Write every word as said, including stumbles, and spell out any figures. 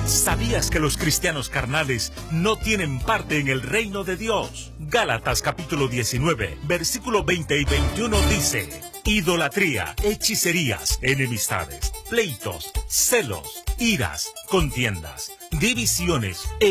¿Sabías que los cristianos carnales no tienen parte en el reino de Dios? Gálatas capítulo diecinueve, versículo veinte y veintiuno dice: idolatría, hechicerías, enemistades, pleitos, celos, iras, contiendas, divisiones,